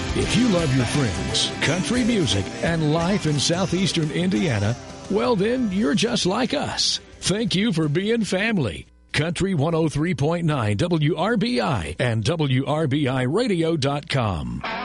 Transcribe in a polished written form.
If you love your friends, country music, and life in southeastern Indiana, well then, you're just like us. Thank you for being family. Country 103.9 WRBI and WRBIRadio.com.